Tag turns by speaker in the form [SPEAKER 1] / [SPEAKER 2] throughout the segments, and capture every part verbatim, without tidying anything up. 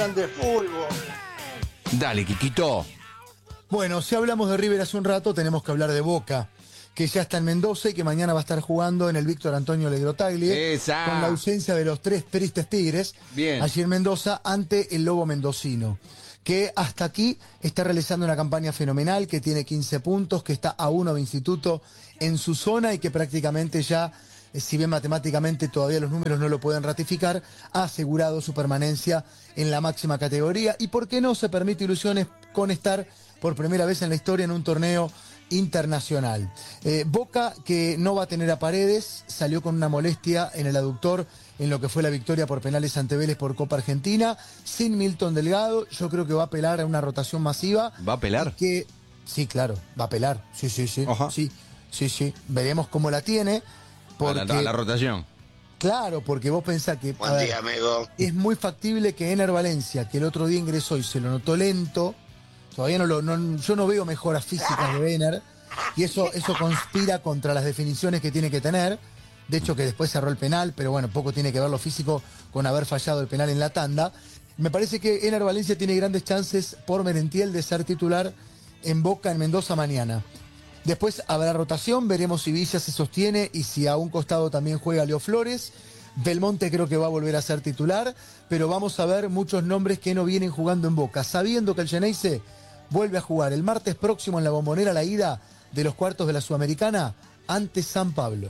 [SPEAKER 1] de fútbol.
[SPEAKER 2] Dale, Quiquito.
[SPEAKER 3] Bueno, si hablamos de River hace un rato, tenemos que hablar de Boca, que ya está en Mendoza y que mañana va a estar jugando en el Víctor Antonio Legrotaglie,
[SPEAKER 2] Esa.
[SPEAKER 3] con la ausencia de los tres tristes Tigres,
[SPEAKER 2] Bien.
[SPEAKER 3] allí en Mendoza, ante el Lobo Mendocino, que hasta aquí está realizando una campaña fenomenal, que tiene quince puntos, que está a uno de Instituto en su zona y que prácticamente ya, si bien matemáticamente todavía los números no lo pueden ratificar, ha asegurado su permanencia en la máxima categoría y, ¿por qué no?, se permite ilusiones con estar por primera vez en la historia en un torneo internacional. Eh, Boca, que no va a tener a Paredes, salió con una molestia en el aductor en lo que fue la victoria por penales ante Vélez por Copa Argentina, sin Milton Delgado. Yo creo que va a apelar a una rotación masiva.
[SPEAKER 2] ¿Va a apelar?
[SPEAKER 3] Que, sí, claro, va a apelar. Sí, sí, sí.
[SPEAKER 2] Ajá.
[SPEAKER 3] Sí, sí, sí. Veremos cómo la tiene. Porque,
[SPEAKER 2] A la, a la rotación.
[SPEAKER 3] Claro, porque vos pensás que
[SPEAKER 1] Buen día, amigo.
[SPEAKER 3] es muy factible que Ener Valencia, que el otro día ingresó y se lo notó lento, todavía no lo, no, yo no veo mejoras físicas de Ener, y eso, eso conspira contra las definiciones que tiene que tener. De hecho, que después cerró el penal, pero bueno, poco tiene que ver lo físico con haber fallado el penal en la tanda. Me parece que Ener Valencia tiene grandes chances por Merentiel de ser titular en Boca en Mendoza mañana. Después habrá rotación, veremos si Villa se sostiene y si a un costado también juega Leo Flores. Belmonte creo que va a volver a ser titular, pero vamos a ver muchos nombres que no vienen jugando en Boca, sabiendo que el Xeneize vuelve a jugar el martes próximo en la Bombonera la ida de los cuartos de la Sudamericana ante San Pablo.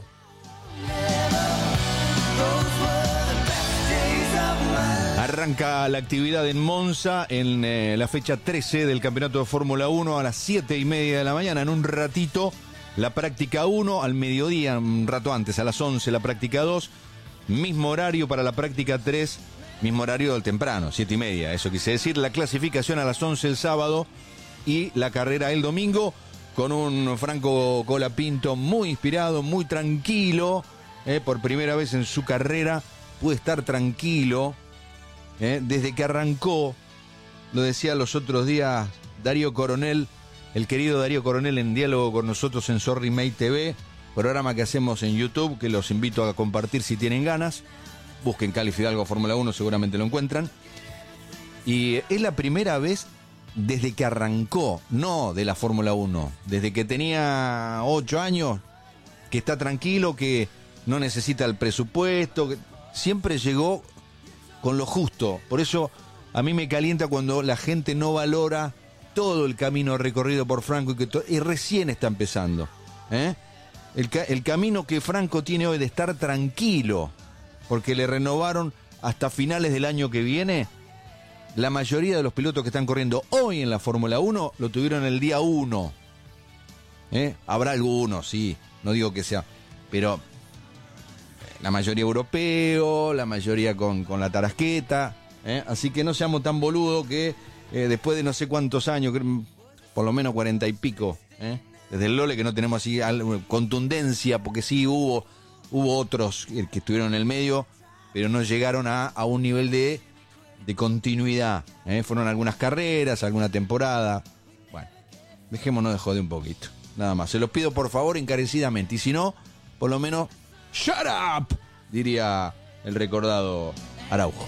[SPEAKER 2] Arranca la actividad en Monza en eh, la fecha trece del Campeonato de Fórmula uno a las siete y media de la mañana. En un ratito la práctica uno, al mediodía, un rato antes, a las once la práctica dos. Mismo horario para la práctica tres, mismo horario del temprano, siete y media. Eso quise decir, la clasificación a las once el sábado y la carrera el domingo con un Franco Colapinto muy inspirado, muy tranquilo. Eh, por primera vez en su carrera puede estar tranquilo. Eh, desde que arrancó, lo decía los otros días Darío Coronel, el querido Darío Coronel en diálogo con nosotros en Sorry Mate T V, programa que hacemos en YouTube, que los invito a compartir si tienen ganas. Busquen Cali Fidalgo Fórmula uno, seguramente lo encuentran. Y es la primera vez desde que arrancó, no de la Fórmula uno, desde que tenía ocho años, que está tranquilo, que no necesita el presupuesto, que siempre llegó con lo justo. Por eso a mí me calienta cuando la gente no valora todo el camino recorrido por Franco y que to- y recién está empezando. ¿eh? El, ca- el camino que Franco tiene hoy de estar tranquilo, porque le renovaron hasta finales del año que viene. La mayoría de los pilotos que están corriendo hoy en la Fórmula uno lo tuvieron el día uno. ¿eh? Habrá algunos, sí, no digo que sea, pero la mayoría europeo, la mayoría con, con la tarasqueta, ¿eh? Así que no seamos tan boludos que eh, después de no sé cuántos años, por lo menos cuarenta y pico, ¿eh? desde el Lole, que no tenemos así algo, contundencia, porque sí hubo, hubo otros que estuvieron en el medio, pero no llegaron a, a un nivel de, de continuidad. ¿eh? Fueron algunas carreras, alguna temporada. Bueno, dejémonos de joder un poquito, nada más. Se los pido por favor encarecidamente, y si no, por lo menos ¡shut up!, diría el recordado Araujo.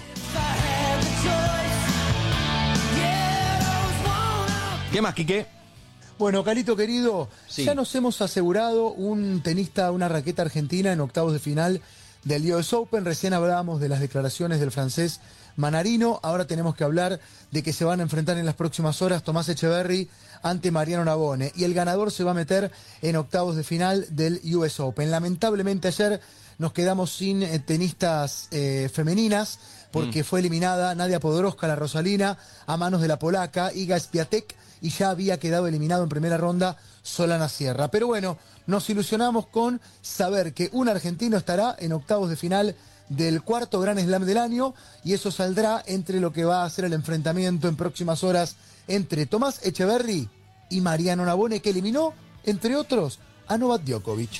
[SPEAKER 2] ¿Qué más, Quique?
[SPEAKER 3] Bueno, Carito querido,
[SPEAKER 2] Sí.
[SPEAKER 3] ya nos hemos asegurado un tenista, una raqueta argentina en octavos de final del U S Open. Recién hablábamos de las declaraciones del francés Manarino. Ahora tenemos que hablar de que se van a enfrentar en las próximas horas Tomás Echeverry ante Mariano Navone. Y el ganador se va a meter en octavos de final del U S Open. Lamentablemente ayer nos quedamos sin eh, tenistas eh, femeninas porque mm. fue eliminada Nadia Podoroska, la rosalina, a manos de la polaca Iga Swiatek, y ya había quedado eliminado en primera ronda Solana Sierra. Pero bueno, nos ilusionamos con saber que un argentino estará en octavos de final del cuarto Grand Slam del año, y eso saldrá entre lo que va a ser el enfrentamiento en próximas horas entre Tomás Echeverry y Mariano Navone, que eliminó, entre otros, a Novak Djokovic.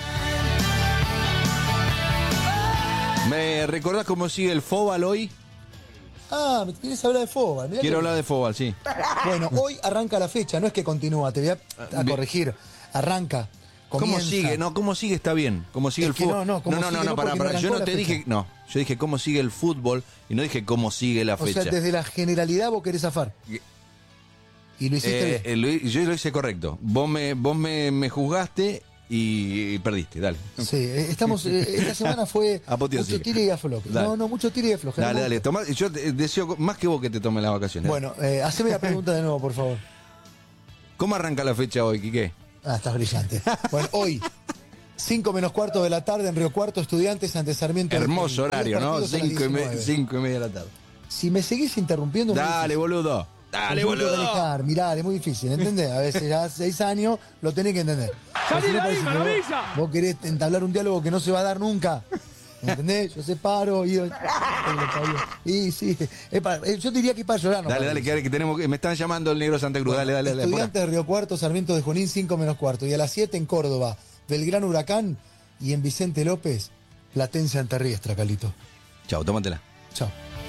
[SPEAKER 2] ¿Me recordás cómo sigue el Fóbal hoy?
[SPEAKER 3] Ah, ¿me quieres hablar de fútbol? Mirá
[SPEAKER 2] Quiero
[SPEAKER 3] que...
[SPEAKER 2] hablar de Fóbal, sí.
[SPEAKER 3] Bueno, hoy arranca la fecha, no es que continúa, te voy a, a corregir. Arranca
[SPEAKER 2] ¿Cómo
[SPEAKER 3] comienza.
[SPEAKER 2] sigue? No, ¿cómo sigue? Está bien. ¿Cómo sigue
[SPEAKER 3] Es
[SPEAKER 2] el
[SPEAKER 3] que
[SPEAKER 2] fútbol?
[SPEAKER 3] no, no, ¿cómo
[SPEAKER 2] no, no,
[SPEAKER 3] sigue?
[SPEAKER 2] no,
[SPEAKER 3] No,
[SPEAKER 2] pará,
[SPEAKER 3] porque no
[SPEAKER 2] pará. Yo
[SPEAKER 3] arrancó
[SPEAKER 2] no
[SPEAKER 3] la
[SPEAKER 2] te
[SPEAKER 3] fecha.
[SPEAKER 2] dije, no, yo dije cómo sigue el fútbol y no dije cómo sigue la
[SPEAKER 3] O
[SPEAKER 2] fecha.
[SPEAKER 3] sea, desde la generalidad vos querés zafar. Y lo hiciste
[SPEAKER 2] Eh,
[SPEAKER 3] bien.
[SPEAKER 2] eh, lo hi- yo lo hice correcto. Vos me, vos me, me juzgaste y, y perdiste, dale.
[SPEAKER 3] Sí, eh, estamos, eh, esta semana fue
[SPEAKER 2] Apoteósica.
[SPEAKER 3] mucho tire y afloje.
[SPEAKER 2] Dale.
[SPEAKER 3] No, no, mucho tire y afloje.
[SPEAKER 2] Dale,
[SPEAKER 3] No,
[SPEAKER 2] dale, toma, yo te- deseo más que vos que te tomes las vacaciones.
[SPEAKER 3] Bueno, eh, haceme la pregunta de nuevo, por favor.
[SPEAKER 2] ¿Cómo arranca la fecha hoy, Quique?
[SPEAKER 3] Ah, estás brillante. Bueno, hoy, cinco menos cuarto de la tarde en Río Cuarto, Estudiantes ante Sarmiento. de
[SPEAKER 2] Hermoso
[SPEAKER 3] Jujuy.
[SPEAKER 2] horario,
[SPEAKER 3] Los
[SPEAKER 2] ¿no?
[SPEAKER 3] partidos a las
[SPEAKER 2] Cinco y, me-
[SPEAKER 3] diecinueve.
[SPEAKER 2] cinco y media de la tarde.
[SPEAKER 3] Si me seguís interrumpiendo... es muy
[SPEAKER 2] Dale,
[SPEAKER 3] difícil.
[SPEAKER 2] boludo. Dale,
[SPEAKER 3] Yo me tengo que
[SPEAKER 2] boludo.
[SPEAKER 3] alejar, mirá, es muy difícil, ¿entendés? A veces ya seis años lo tenés que entender. Así me parece que vos, vos querés entablar un diálogo que no se va a dar nunca. ¿Entendés? Yo separo y... Y sí, es para- yo diría que es para llorar. No
[SPEAKER 2] Dale,
[SPEAKER 3] para
[SPEAKER 2] dale,
[SPEAKER 3] reír.
[SPEAKER 2] que, que tenemos que me están llamando el negro Santa Cruz. Dale, dale, dale. apura.
[SPEAKER 3] Estudiantes de Río Cuarto, Sarmiento de Junín, cinco menos cuarto. Y a las siete en Córdoba, Belgrano Huracán y en Vicente López, Platense ante Riestra, Calito.
[SPEAKER 2] Chao, tómatela.
[SPEAKER 3] Chao.